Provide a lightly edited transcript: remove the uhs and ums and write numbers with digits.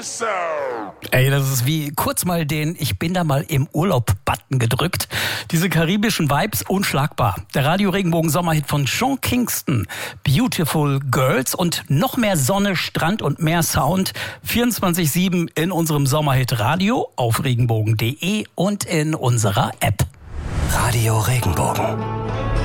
Ey, das ist wie kurz mal den Ich bin da mal im Urlaub-Button gedrückt. Diese karibischen Vibes, unschlagbar. Der Radio-Regenbogen-Sommerhit von Sean Kingston, Beautiful Girls und noch mehr Sonne, Strand und mehr Sound. 24/7 in unserem Sommerhit Radio auf regenbogen.de und in unserer App. Radio Regenbogen.